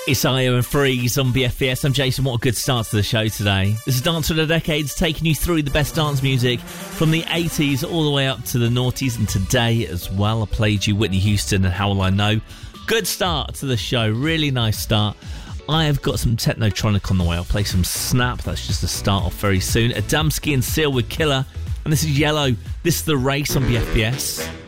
It's IO and Freeze on BFBS. I'm Jason. What a good start to the show today. This is Dance for the Decades, taking you through the best dance music from the 80s all the way up to the noughties, and today as well I played you Whitney Houston and How Will I Know. Good start to the show, really nice start. I have got some Technotronic on the way. I'll play some Snap, that's just the start off very soon. Adamski and Seal with Killer, and this is Yellow. This is The Race on BFBS.